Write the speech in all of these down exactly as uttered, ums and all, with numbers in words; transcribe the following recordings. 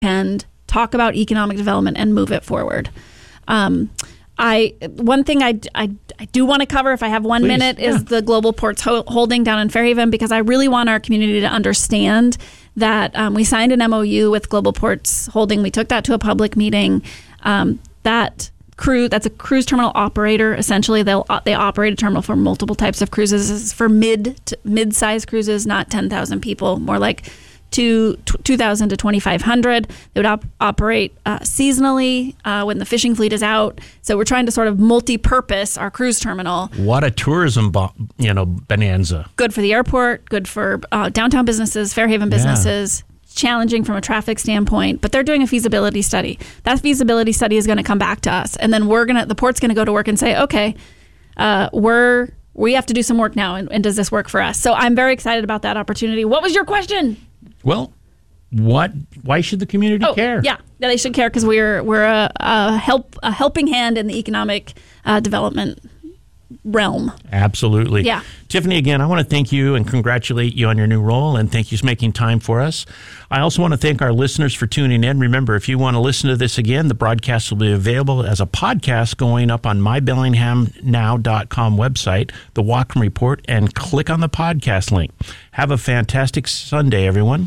and talk about economic development and move it forward. Um, I one thing I, I, I do want to cover, if I have one Please, minute, yeah. is the Global Ports ho- Holding down in Fairhaven, because I really want our community to understand that um, we signed an M O U with Global Ports Holding. We took that to a public meeting. Um, that cruise, that's a cruise terminal operator. Essentially, they'll they operate a terminal for multiple types of cruises. This is for mid to mid-sized cruises, not ten thousand people, more like to two thousand to twenty-five hundred. They would op- operate uh, seasonally uh, when the fishing fleet is out. So we're trying to sort of multi-purpose our cruise terminal. What a tourism, bo- you know, bonanza. Good for the airport, good for uh, downtown businesses, Fairhaven businesses. Yeah. Challenging from a traffic standpoint, but they're doing a feasibility study. That feasibility study is going to come back to us, and then we're gonna the port's going to go to work and say, okay, uh, we're we have to do some work now, and, and does this work for us? So I'm very excited about that opportunity. What was your question? Well, what? Why should the community oh, care? Yeah, yeah, they should care because we're we're a, a help a helping hand in the economic uh, development realm. Absolutely. Yeah. Tiffany, again, I want to thank you and congratulate you on your new role, and thank you for making time for us. I also want to thank our listeners for tuning in. Remember, if you want to listen to this again, the broadcast will be available as a podcast going up on my bellingham now dot com website, the Whatcom Report, and click on the podcast link. Have a fantastic Sunday, everyone.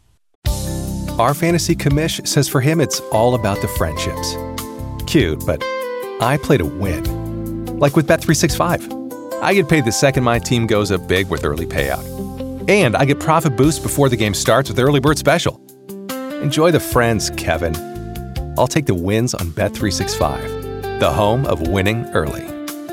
Our fantasy commish says for him it's all about the friendships. Cute, but I play to win. Like with Bet three sixty-five. I get paid the second my team goes up big with early payout. And I get profit boosts before the game starts with Early Bird Special. Enjoy the friends, Kevin. I'll take the wins on Bet three sixty-five, the home of winning early.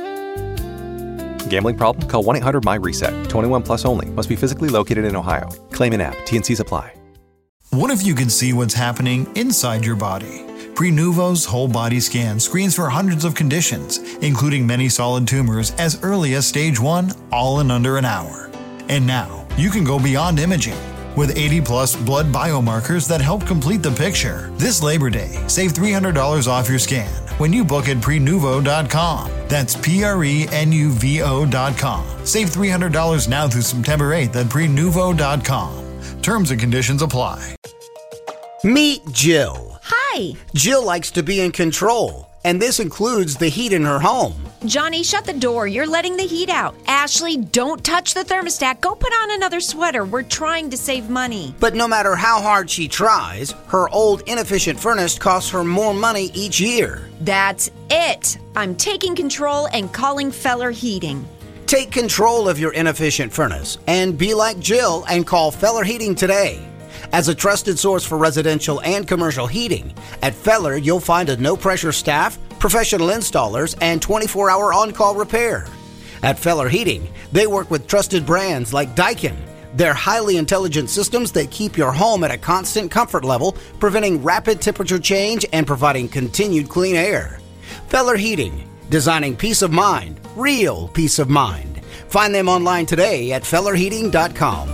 Gambling problem? Call one eight hundred M Y reset. twenty-one plus only. Must be physically located in Ohio. Claim in app. T N Cs apply. What if you could see what's happening inside your body? Prenuvo's whole body scan screens for hundreds of conditions, including many solid tumors as early as stage one, all in under an hour. And now, you can go beyond imaging. With eighty plus blood biomarkers that help complete the picture. This Labor Day, save three hundred dollars off your scan when you book at prenuvo dot com. That's P R E N U V O dot com. Save three hundred dollars now through September eighth at prenuvo dot com. Terms and conditions apply. Meet Jill. Hi. Jill likes to be in control, and this includes the heat in her home. Johnny, shut the door. You're letting the heat out. Ashley, don't touch the thermostat. Go put on another sweater. We're trying to save money. But no matter how hard she tries, her old inefficient furnace costs her more money each year. That's it. I'm taking control and calling Feller Heating. Take control of your inefficient furnace and be like Jill and call Feller Heating today. As a trusted source for residential and commercial heating, at Feller you'll find a no-pressure staff, professional installers, and twenty-four hour on-call repair. At Feller Heating, they work with trusted brands like Daikin. They're highly intelligent systems that keep your home at a constant comfort level, preventing rapid temperature change and providing continued clean air. Feller Heating, designing peace of mind, real peace of mind. Find them online today at feller heating dot com.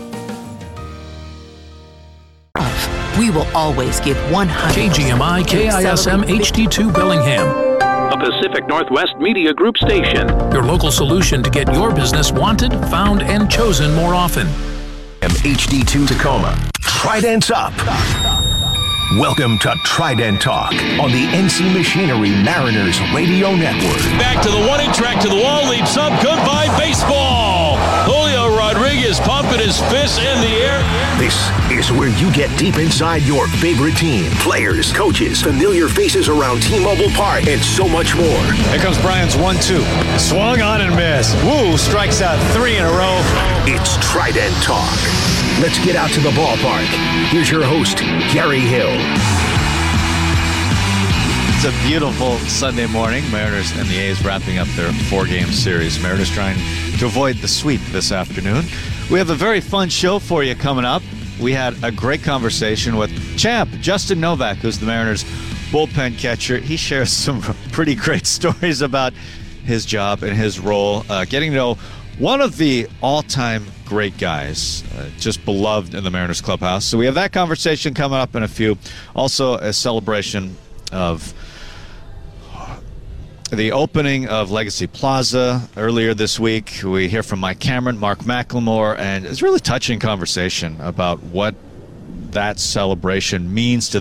We will always give one hundred K G M I K I S M H D two Bellingham, a Pacific Northwest Media Group station. Your local solution to get your business wanted, found, and chosen more often. H D two Tacoma. Trident's up. Welcome to Trident Talk on the N C Machinery Mariners Radio Network. Back to the one-inch track to the wall, leaps up. Goodbye, baseball. Julio Rodriguez pumping his fists in the air. This is where you get deep inside your favorite team, players, coaches, familiar faces around T-Mobile Park, and so much more. Here comes Brian's one two. Swung on and missed. Woo, strikes out three in a row. It's Trident Talk. Let's get out to the ballpark. Here's your host, Gary Hill. It's a beautiful Sunday morning. Mariners and the A's wrapping up their four-game series. Mariners trying to avoid the sweep this afternoon. We have a very fun show for you coming up. We had a great conversation with Champ, Justin Novak, who's the Mariners' bullpen catcher. He shares some pretty great stories about his job and his role, uh, getting to know one of the all-time great guys, uh, just beloved in the Mariners clubhouse. So we have that conversation coming up in a few. Also, a celebration of the opening of Legacy Plaza earlier this week. We hear from Mike Cameron, Mark McLemore, and it's a really touching conversation about what that celebration means to